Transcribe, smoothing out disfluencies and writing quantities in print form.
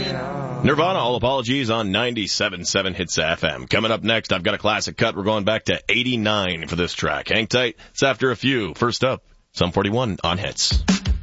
Nirvana, All Apologies on 97.7 Hits FM. Coming up next, I've got a classic cut. We're going back to 89 for this track. Hang tight. It's after a few. First up, Sum 41 on Hits.